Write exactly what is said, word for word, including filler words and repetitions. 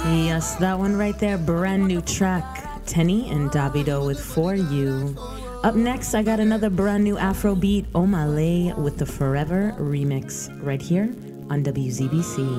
Yes, that one right there, brand new track. Tenny and Davido with For You. Up next, I got another brand new Afrobeat, Omale with the Forever remix, right here on W Z B C.